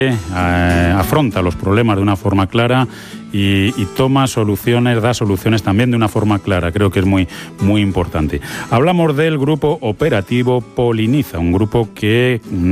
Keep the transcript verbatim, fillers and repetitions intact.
Eh, afronta los problemas de una forma clara y, y toma soluciones, da soluciones también de una forma clara. Creo que es muy, muy importante. Hablamos del grupo operativo Poliniza, un grupo que